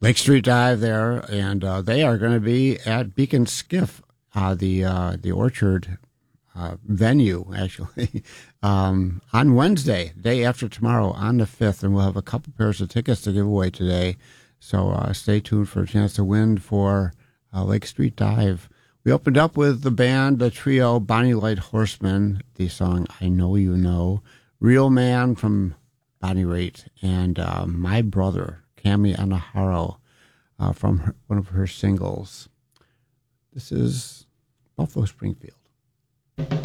Lake Street Dive there, and they are going to be at Beacon Skiff, the Orchard venue, actually, on Wednesday, day after tomorrow, on the 5th, and we'll have a couple pairs of tickets to give away today. So stay tuned for a chance to win for Lake Street Dive. We opened up with the trio, Bonnie Light Horseman, the song I Know You Know, Real Man from Bonnie Raitt, and My Brother, Cami Anaharo, from one of her singles. This is Buffalo Springfield.